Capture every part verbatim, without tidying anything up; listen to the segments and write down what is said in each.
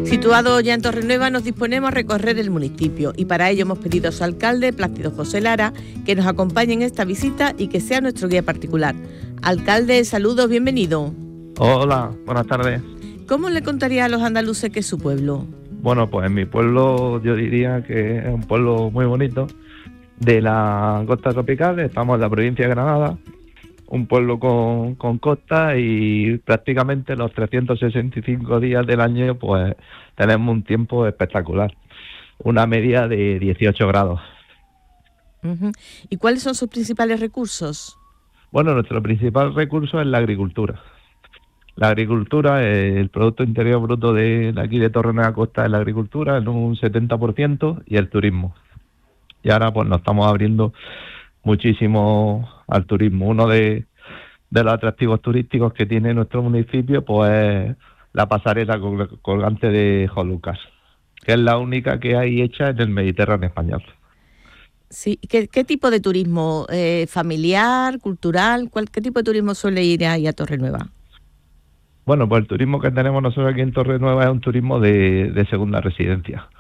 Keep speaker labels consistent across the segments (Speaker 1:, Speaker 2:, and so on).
Speaker 1: Situado ya en Torrenueva, nos disponemos a recorrer el municipio y para ello hemos pedido a su alcalde, Plácido José Lara, que nos acompañe en esta visita y que sea nuestro guía particular. Alcalde, saludos, bienvenido.
Speaker 2: Hola, buenas tardes.
Speaker 1: ¿Cómo le contaría a los andaluces que es su pueblo?
Speaker 2: Bueno, pues mi pueblo yo diría que es un pueblo muy bonito de la costa tropical. Estamos en la provincia de Granada, un pueblo con, con costa y prácticamente los trescientos sesenta y cinco días del año pues tenemos un tiempo espectacular, una media de dieciocho grados.
Speaker 1: Uh-huh. ¿Y cuáles son sus principales recursos?
Speaker 2: Bueno, nuestro principal recurso es la agricultura. La agricultura, el Producto Interior Bruto de aquí de Torrenueva Costa es la agricultura en un setenta por ciento y el turismo. Y ahora pues nos estamos abriendo muchísimo al turismo. Uno de, de los atractivos turísticos que tiene nuestro municipio pues es la pasarela colgante de Jolucas, que es la única que hay hecha en el Mediterráneo español.
Speaker 1: Sí, ¿qué, qué tipo de turismo? Eh, ¿Familiar, cultural? ¿Cuál, ¿Qué tipo de turismo suele ir ahí a Torrenueva?
Speaker 2: Bueno, pues el turismo que tenemos nosotros aquí en Torrenueva es un turismo de, de segunda residencia.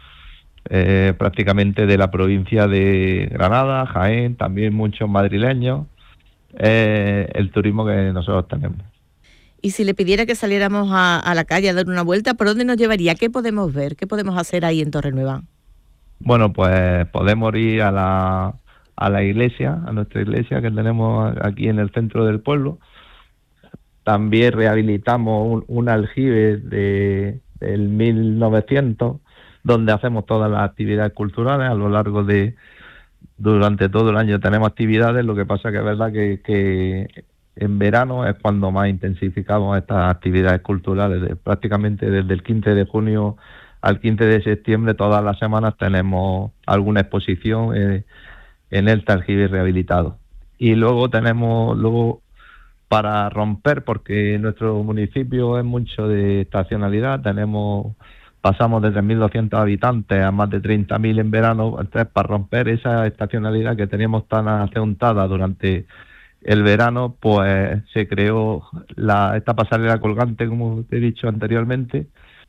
Speaker 2: Eh, prácticamente de la provincia de Granada, Jaén, también muchos madrileños, eh, el turismo que nosotros tenemos.
Speaker 1: Y si le pidiera que saliéramos a, a la calle a dar una vuelta, ¿por dónde nos llevaría? ¿Qué podemos ver? ¿Qué podemos hacer ahí en Torrenueva?
Speaker 2: Bueno, pues podemos ir a la, a la iglesia, a nuestra iglesia que tenemos aquí en el centro del pueblo. También rehabilitamos un, un aljibe de, del mil novecientos, donde hacemos todas las actividades culturales a lo largo de, durante todo el año tenemos actividades, lo que pasa que es verdad que, que en verano es cuando más intensificamos estas actividades culturales, de, prácticamente desde el quince de junio al quince de septiembre, todas las semanas tenemos alguna exposición eh, en el aljibe rehabilitado. Y luego tenemos, luego para romper, porque nuestro municipio es mucho de estacionalidad, tenemos pasamos de tres mil doscientos habitantes a más de treinta mil en verano, entonces para romper esa estacionalidad que teníamos tan acentuada durante el verano, pues se creó la, esta pasarela colgante, como te he dicho anteriormente,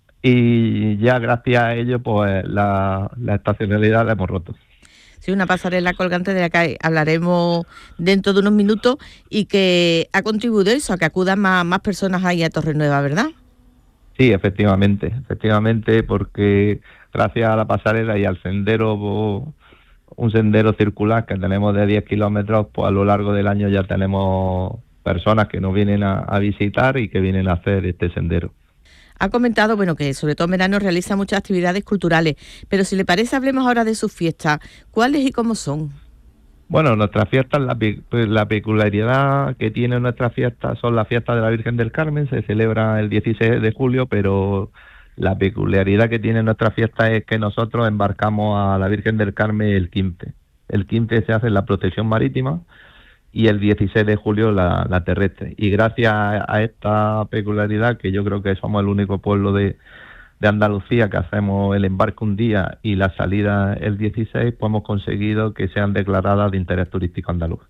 Speaker 2: y ya gracias a ello, pues la, la estacionalidad la hemos roto.
Speaker 1: Sí, una pasarela colgante de la que hablaremos dentro de unos minutos y que ha contribuido eso, a que acudan más, más personas ahí a Torrenueva, ¿verdad?
Speaker 2: Sí, efectivamente, efectivamente, porque gracias a la pasarela y al sendero, un sendero circular que tenemos de diez kilómetros, pues a lo largo del año ya tenemos personas que nos vienen a, a visitar y que vienen a hacer este sendero.
Speaker 1: Ha comentado, bueno, que sobre todo en verano realiza muchas actividades culturales, pero si le parece hablemos ahora de sus fiestas. ¿Cuáles y cómo son?
Speaker 2: Bueno, nuestras fiestas, la, la peculiaridad que tiene nuestras fiestas son las fiestas de la Virgen del Carmen, se celebra el dieciséis de julio, pero la peculiaridad que tiene nuestra fiesta es que nosotros embarcamos a la Virgen del Carmen el quince. El quince se hace la procesión marítima y el dieciséis de julio la, la terrestre. Y gracias a esta peculiaridad, que yo creo que somos el único pueblo de, de Andalucía que hacemos el embarque un día y la salida el dieciséis, pues hemos conseguido que sean declaradas de interés turístico andaluz.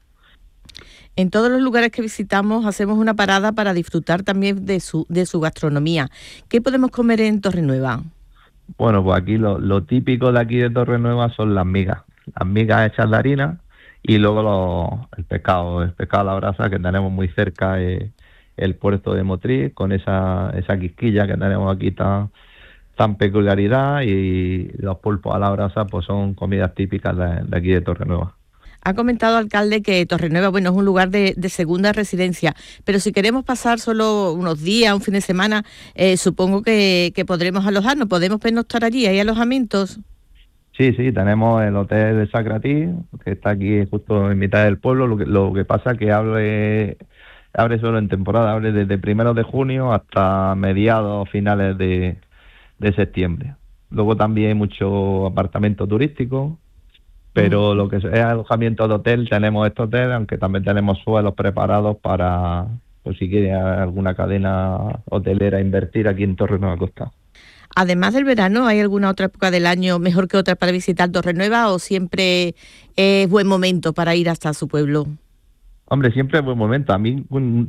Speaker 1: En todos los lugares que visitamos hacemos una parada para disfrutar también de su, de su gastronomía. ¿Qué podemos comer en Torrenueva?
Speaker 2: Bueno, pues aquí lo, lo típico de aquí de Torrenueva son las migas. Las migas hechas de harina. Y luego lo, el pescado, el pescado a la brasa que tenemos muy cerca, eh, el puerto de Motril, con esa esa quisquilla que tenemos aquí tan, tan peculiaridad, y los pulpos a la brasa pues son comidas típicas de, de aquí de Torrenueva.
Speaker 1: Ha comentado, alcalde, que Torrenueva, bueno, es un lugar de, de segunda residencia, pero si queremos pasar solo unos días, un fin de semana, eh, supongo que, que podremos alojarnos, podemos pernoctar allí, ¿hay alojamientos?
Speaker 2: Sí, sí, tenemos el hotel de Sacratí, que está aquí justo en mitad del pueblo. Lo que, lo que pasa es que abre, abre solo en temporada, abre desde primeros de junio hasta mediados, finales de, de septiembre. Luego también hay mucho apartamento turístico, pero mm. lo que es alojamiento de hotel, tenemos este hotel, aunque también tenemos suelos preparados para, pues si quiere alguna cadena hotelera invertir aquí en Torrenueva Costa.
Speaker 1: Además del verano, ¿hay alguna otra época del año mejor que otra para visitar Torrenueva o siempre es buen momento para ir hasta su pueblo?
Speaker 2: Hombre, siempre es buen momento. A mí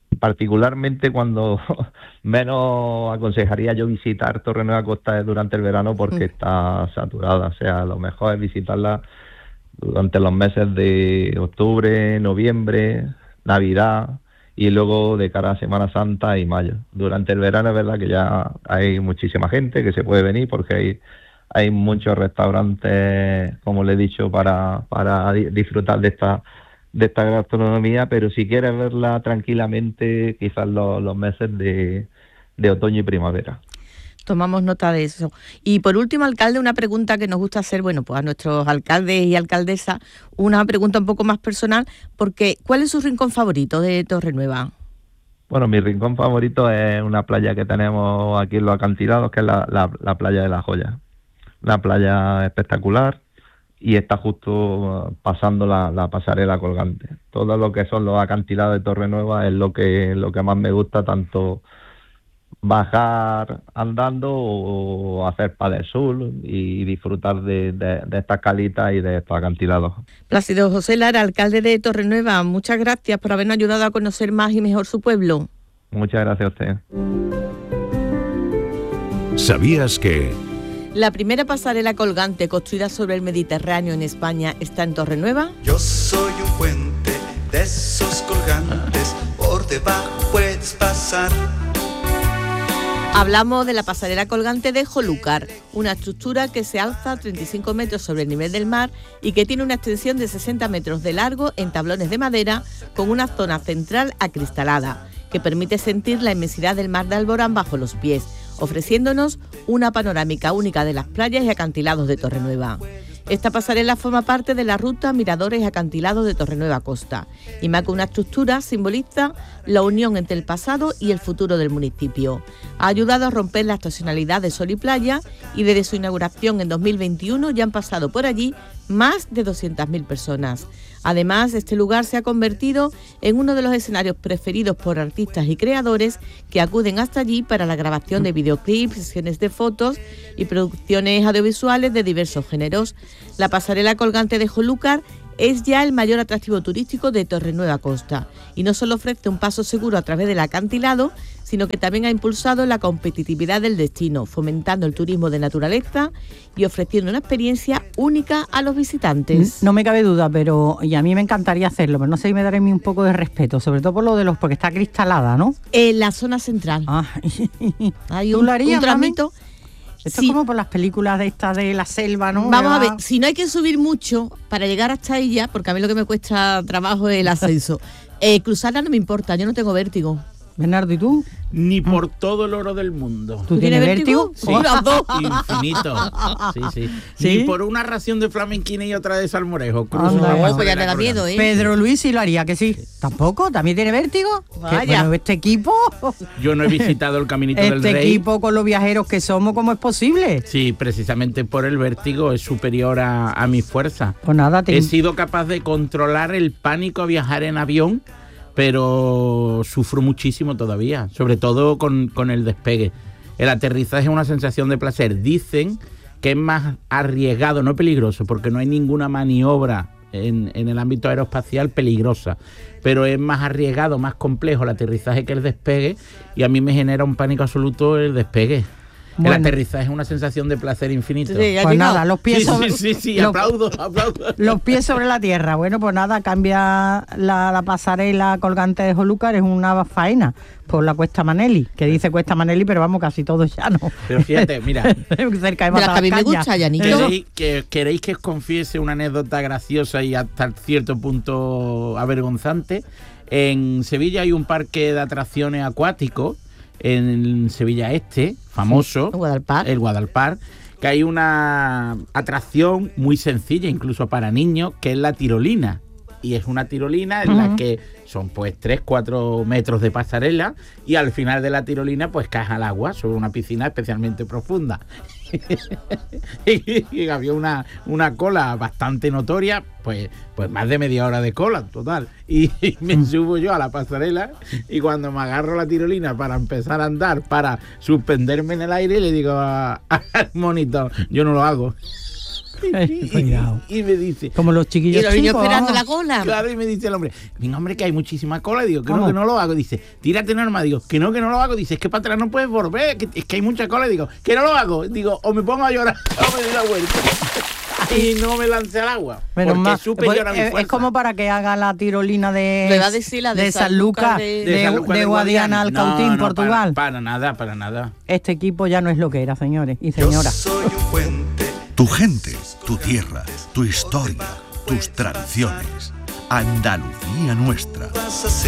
Speaker 2: particularmente cuando menos aconsejaría yo visitar Torrenueva Costa es durante el verano porque mm. está saturada. O sea, lo mejor es visitarla durante los meses de octubre, noviembre, Navidad y luego de cara a Semana Santa y mayo. Durante el verano es verdad que ya hay muchísima gente que se puede venir porque hay, hay muchos restaurantes, como le he dicho, para, para disfrutar de esta de esta gastronomía, pero si quieres verla tranquilamente, quizás los, los meses de, de otoño y primavera.
Speaker 1: Tomamos nota de eso. Y por último, alcalde, una pregunta que nos gusta hacer, bueno, pues a nuestros alcaldes y alcaldesas, una pregunta un poco más personal, porque ¿cuál es su rincón favorito de Torrenueva?
Speaker 2: Bueno, mi rincón favorito es una playa que tenemos aquí en los acantilados, que es la, la, la playa de La Joya. Una playa espectacular y está justo pasando la, la pasarela colgante. Todo lo que son los acantilados de Torrenueva es lo que, lo que más me gusta, tanto bajar andando o hacer paddle surf y disfrutar de, de, de estas calitas y de estos acantilados.
Speaker 1: Plácido José Lara, alcalde de Torrenueva, muchas gracias por habernos ayudado a conocer más y mejor su pueblo.
Speaker 2: Muchas gracias a usted.
Speaker 3: ¿Sabías que...?
Speaker 1: La primera pasarela colgante construida sobre el Mediterráneo en España está en Torrenueva.
Speaker 4: Yo soy un puente de esos colgantes, por debajo puedes pasar.
Speaker 1: Hablamos de la pasarela colgante de Jolúcar, una estructura que se alza treinta y cinco metros sobre el nivel del mar y que tiene una extensión de sesenta metros de largo en tablones de madera con una zona central acristalada, que permite sentir la inmensidad del mar de Alborán bajo los pies, ofreciéndonos una panorámica única de las playas y acantilados de Torrenueva. Esta pasarela forma parte de la ruta Miradores y Acantilados de Torrenueva Costa y más que una estructura simboliza la unión entre el pasado y el futuro del municipio. Ha ayudado a romper la estacionalidad de sol y playa y desde su inauguración en dos mil veintiuno ya han pasado por allí más de doscientas mil personas. Además, este lugar se ha convertido en uno de los escenarios preferidos por artistas y creadores que acuden hasta allí para la grabación de videoclips, sesiones de fotos y producciones audiovisuales de diversos géneros. La pasarela colgante de Jolúcar es ya el mayor atractivo turístico de Torrenueva Costa y no solo ofrece un paso seguro a través del acantilado, sino que también ha impulsado la competitividad del destino, fomentando el turismo de naturaleza y ofreciendo una experiencia única a los visitantes.
Speaker 5: No me cabe duda, pero y a mí me encantaría hacerlo, pero no sé si me daré un poco de respeto, sobre todo por lo de los, porque está cristalada, ¿no?
Speaker 1: En la zona central.
Speaker 5: Ah.
Speaker 1: Hay
Speaker 5: un,
Speaker 1: un, un tramito.
Speaker 5: Esto
Speaker 1: sí.
Speaker 5: Es como por las películas de estas de la selva, ¿no?
Speaker 1: Vamos a ver, si no hay que subir mucho para llegar hasta ella, porque a mí lo que me cuesta trabajo es el ascenso, eh, cruzarla no me importa, yo no tengo vértigo.
Speaker 5: Bernardo, ¿y tú?
Speaker 6: Ni por mm. todo el oro del mundo.
Speaker 5: ¿Tú tienes vértigo?
Speaker 6: Sí, infinito. Sí, sí, sí. Ni por una ración de flamenquina y otra de salmorejo.
Speaker 1: Anda, no, pues ya me da miedo, ¿eh?
Speaker 5: Pedro Luis sí lo haría, que sí. ¿Sí? ¿Tampoco? ¿También tiene vértigo?
Speaker 1: Vaya.
Speaker 5: Bueno, este equipo...
Speaker 6: Yo no he visitado el Caminito
Speaker 5: este
Speaker 6: del Rey.
Speaker 5: Este equipo con los viajeros que somos, ¿cómo es posible?
Speaker 6: Sí, precisamente por el vértigo es superior a, a mi fuerza.
Speaker 5: Pues nada, te...
Speaker 6: He sido capaz de controlar el pánico a viajar en avión, pero sufro muchísimo todavía, sobre todo con, con el despegue. El aterrizaje es una sensación de placer. Dicen que es más arriesgado, no peligroso, porque no hay ninguna maniobra en, en el ámbito aeroespacial peligrosa, pero es más arriesgado, más complejo el aterrizaje que el despegue, y a mí me genera un pánico absoluto el despegue. Bueno. El aterrizaje es una sensación de placer infinito.
Speaker 5: Sí, pues nada, los pies
Speaker 6: sí,
Speaker 5: sobre...
Speaker 6: Sí, sí, sí,
Speaker 5: los,
Speaker 6: aplaudo, aplaudo.
Speaker 5: Los pies sobre la tierra. Bueno, pues nada, cambia la, la pasarela colgante de Jolúcar, es una faena por la Cuesta Maneli, que dice Cuesta Maneli, pero vamos, casi todo llano.
Speaker 6: Pero fíjate, mira.
Speaker 5: Cerca de,
Speaker 1: de la que a mí me gusta, Llanito.
Speaker 6: ¿Queréis que, ¿Queréis que os confiese una anécdota graciosa y hasta cierto punto avergonzante? En Sevilla hay un parque de atracciones acuáticos, en Sevilla Este, famoso,
Speaker 1: sí, el Guadalpar.
Speaker 6: el Guadalpar, que hay una atracción muy sencilla, incluso para niños, que es la tirolina. Y es una tirolina en uh-huh. la que son pues tres, cuatro metros de pasarela y al final de la tirolina pues caes al agua sobre una piscina especialmente profunda. y había una, una cola bastante notoria, pues, pues más de media hora de cola total. Y, y me subo yo a la pasarela y cuando me agarro la tirolina para empezar a andar, para suspenderme en el aire, le digo a, al monitor, yo no lo hago. y,
Speaker 5: Cuidado.
Speaker 6: y me dice...
Speaker 5: Como los chiquillos
Speaker 1: Y los niños
Speaker 5: chicos,
Speaker 1: esperando
Speaker 5: vamos.
Speaker 1: la cola.
Speaker 6: Claro, y me dice el hombre, venga, hombre, que hay muchísima cola. Digo, que no,
Speaker 5: ¿Cómo?
Speaker 6: que no lo hago. Dice, tírate normal. Digo, que no, que no lo hago. Dice, es que para atrás no puedes volver, que, es que hay mucha cola. Digo, que no lo hago. Digo, o me pongo a llorar o me doy la vuelta. Y no me lancé al agua.
Speaker 5: Menos
Speaker 6: porque
Speaker 5: mal.
Speaker 6: supe
Speaker 5: Pues,
Speaker 6: yo era mi
Speaker 5: es,
Speaker 6: fuerza.
Speaker 5: es como para que haga la tirolina de,
Speaker 1: Lo iba a decir, la de
Speaker 5: San Lucas,
Speaker 1: de-
Speaker 5: de,
Speaker 6: De San Lucas
Speaker 5: de
Speaker 6: de
Speaker 5: Guadiana al
Speaker 6: No,
Speaker 5: Cautín,
Speaker 6: no,
Speaker 5: Portugal.
Speaker 6: Para, para nada, para nada.
Speaker 5: Este equipo ya no es lo que era, señores y
Speaker 4: Yo
Speaker 5: señoras.
Speaker 4: soy un puente.
Speaker 3: Tu gente, tu tierra, tu historia, tus tradiciones. Andalucía nuestra.
Speaker 4: Vas a ser